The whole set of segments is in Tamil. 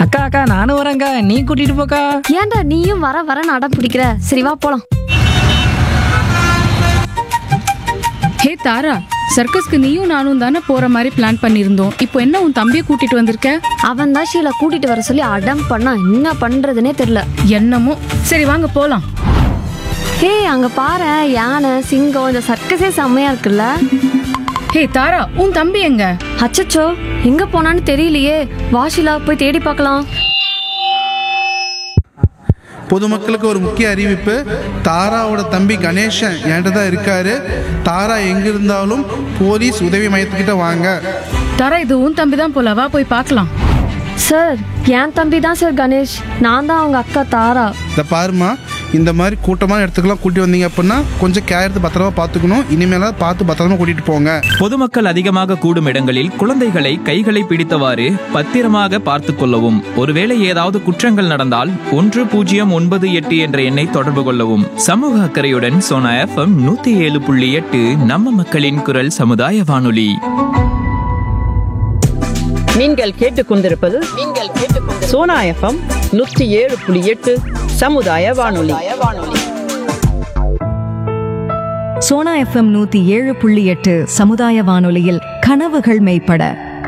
அக்கா அக்கா நானும் வரேன்க்கா, நீ கூட்டிட்டு போக்கா. ஏன்டா நீயும் வர வரன்னு அடம் பிடிக்கிற? சரி வா போலாம். ஹே தாரா, சர்க்கஸ்க்கு நீயும் நானும் தானே போற மாதிரி பிளான் பண்ணியிருந்தோம். இப்போ என்ன உன் தம்பியை கூட்டிட்டு வந்திருக்க? அவன் தான் ஷீலா கூட்டிட்டு வர சொல்லி அடம் பண்ணா, என்ன பண்றதுன்னே தெரியல. என்னமோ. சரி வாங்க போலாம். ஹே அங்க பாரு, யானை சிங்கம், இந்த சர்க்கஸே செம்மையா இருக்குல்ல. ஹே தாரா, உன் தம்பி எங்க? அச்சச்சோ, எங்க போனான்னு தெரியலையே. வா ஷீலா போய் தேடி பார்க்கலாம். பொதுமக்களுக்கு ஒரு முக்கிய அறிவிப்பு. தாராவோட தம்பி கணேசன் என்கிட்ட தான் இருக்காரு. தாரா எங்க இருந்தாலும் போலீஸ் உதவி மையத்துக்கிட்ட வாங்க. தாரா, இது உன் தம்பி தான் போல, வா போய் பார்க்கலாம். சார், என் தம்பி தான் சார் கணேஷ். நான் தான் அவங்க அக்கா தாரா. இதை பாருமா, இந்த மாதிரி கூட்டமான இடத்துக்குலாம் கூட்டி வந்தீங்க அப்படின்னா கொஞ்சம் கேர் எடுத்து பத்திரமா பார்த்துக்கணும். இனிமேலாம் பார்த்து பத்திரமா கூட்டிட்டு போங்க. பொதுமக்கள் அதிகமாக கூடும் இடங்களில் குழந்தைகளை கைகளை பிடித்தவாறு பத்திரமாக பார்த்து கொள்ளவும். ஒருவேளை ஏதாவது குற்றங்கள் நடந்தால் 1098 என்ற எண்ணை தொடர்பு கொள்ளவும். சமூக அக்கறையுடன் சோனா FM 107.8 நம்ம மக்களின் குரல் சமுதாய வானொலி. நீங்கள் கேட்டுக்கொண்டிருப்பது சோனா FM 107.8 சமுதாய வானொலி. சோனா FM 107.8 சமுதாய வானொலியில் கனவுகள் மெய்ப்பட.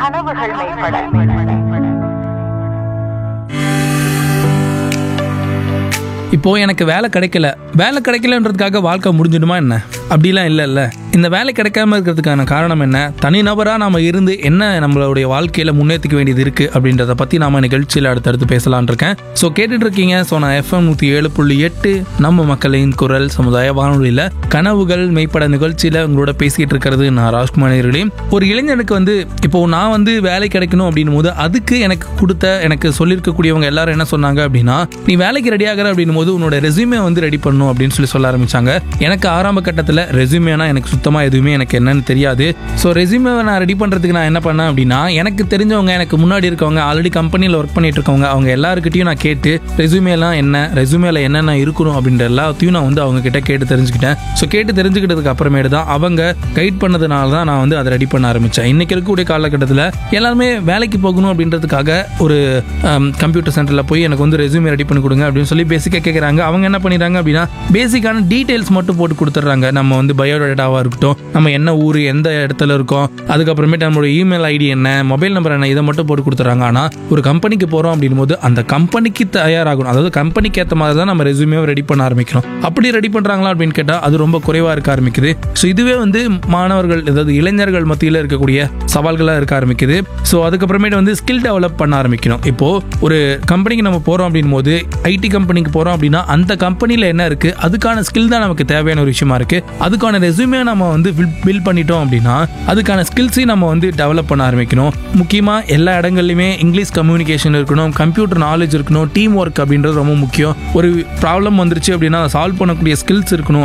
இப்போ எனக்கு வேலை கிடைக்கலன்றதுக்காக வாழ்க்கை முடிஞ்சிடுமா என்ன? அப்படிலாம் இல்லைல்ல. இந்த வேலை கிடைக்காம இருக்கிறதுக்கான காரணம் என்ன? தனிநபராக நாம் இருந்து என்ன நம்மளுடைய வாழ்க்கையில் முன்னேற்றிக்க வேண்டியது இருக்குது அப்படின்றத பற்றி நாம் நிகழ்ச்சியில் அடுத்தடுத்து பேசலான் இருக்கேன். ஸோ கேட்டுட்டு இருக்கீங்க சோனா FM 107.8 நம்ம மக்களின் குரல் சமுதாய வானொலியில் கனவுகள் மெய்ப்பட நிகழ்ச்சியில் உங்களோட பேசிக்கிட்டு இருக்கிறது நான் ராஜ்குமாரிகளே. ஒரு இளைஞனுக்கு இப்போது நான் வேலை கிடைக்கணும் அப்படின்னும் போது அதுக்கு எனக்கு சொல்லியிருக்கக்கூடியவங்க எல்லாரும் என்ன சொன்னாங்க அப்படின்னா, நீ வேலைக்கு ரெடி ஆகிற அப்படின்னும் போது உன்னோட ரெஸ்யூமே ரெடி பண்ணணும் அப்படின்னு சொல்ல ஆரம்பிச்சாங்க. எனக்கு ஆரம்ப கட்டத்தில் ரெஸ்யூமேனா எனக்கு சுத்தமாக எதுவுமே எனக்கு என்னன்னு தெரியாது. ஸோ ரெஸ்யூமே நான் ரெடி பண்ணுறதுக்கு நான் என்ன பண்ணேன் அப்படின்னா, எனக்கு தெரிஞ்சவங்க, எனக்கு முன்னாடி இருக்கவங்க, ஆல்ரெடி கம்பெனியில் ஒர்க் பண்ணிட்டு இருக்கவங்க, அவங்க எல்லாருக்கிட்டையும் நான் கேட்டு ரெஸ்யூமேலாம் என்ன, ரெஸ்யூமேல என்னென்ன இருக்கணும் அப்படின்ற எல்லாத்தையும் நான் அவங்க கிட்ட கேட்டு தெரிஞ்சுக்கிட்டேன். ஸோ கேட்டு தெரிஞ்சுக்கிட்டதுக்கு அப்புறமேட்டு தான் அவங்க கைட் பண்ணதுனால தான் நான் அதை ரெடி பண்ண ஆரம்பித்தேன். இன்னைக்கு இருக்கக்கூடிய காலகட்டத்தில் எல்லாருமே வேலைக்கு போகணும் அப்படின்றதுக்காக ஒரு கம்ப்யூட்டர் சென்டரில் போய் எனக்கு ரெஸ்யூமே ரெடி பண்ணி கொடுங்க அப்படின்னு சொல்லி பேசிக்காக கேட்குறாங்க. அவங்க என்ன பண்ணிடுறாங்க அப்படின்னா, பேசிக்கான டீட்டெயில்ஸ் மட்டும் போட்டு கொடுத்துட்றாங்க. நம்ம பயோடேட்டாவாக இருக்கட்டும், நம்ம என்ன ஊர், எந்த இடத்துல இருக்கோம், அதுக்கப்புறமேட்டு நம்மளோட இமெயில் ஐடி என்ன, மொபைல் நம்பர் என்ன, இதை மட்டும் போட்டு கொடுத்துட்றாங்க. ஆனால் ஒரு கம்பெனிக்கு போகிறோம் அப்படின் போது அந்த கம்பெனிக்கு தயாராகணும். அதாவது கம்பெனிக்கு ஏற்ற மாதிரி தான் நம்ம ரெஸ்யூமே ரெடி பண்ண ஆரம்பிக்கணும். அப்படி ரெடி பண்ணுறாங்களா அப்படின்னு கேட்டால் அது ரொம்ப குறைவாக இருக்க ஆரம்பிக்குது. ஸோ இதுவே மாணவர்கள், அதாவது இளைஞர்கள் மத்தியில் இருக்கக்கூடிய சவால்களாக இருக்க ஆரம்பிக்குது. ஸோ அதுக்கப்புறமேட்டு ஸ்கில் டெவலப் பண்ண ஆரம்பிக்கணும். இப்போது ஒரு கம்பெனிக்கு நம்ம போகிறோம் அப்படின் போது, ஐடி கம்பெனிக்கு போகிறோம் அப்படின்னா அந்த கம்பெனியில் என்ன இருக்குது, அதுக்கான ஸ்கில் தான் நமக்கு தேவையான ஒரு விஷயமா இருக்குது. அதுக்கான ரெஸ்யூமே நம்ம பில்ட் பண்ணிட்டோம் அப்படின்னா அதுக்கான ஸ்கில்ஸையும் நம்ம டெவலப் பண்ண ஆரம்பிக்கணும். முக்கியமாக எல்லா இடங்கள்லையுமே இங்கிலீஷ் கம்யூனிகேஷன் இருக்கணும், கம்ப்யூட்டர் நாலேஜ் இருக்கணும், டீம் ஒர்க் அப்படின்றது ரொம்ப முக்கியம். ஒரு ப்ராப்ளம் வந்துருச்சு அப்படின்னா அதை சால்வ் பண்ணக்கூடிய ஸ்கில்ஸ் இருக்கணும்.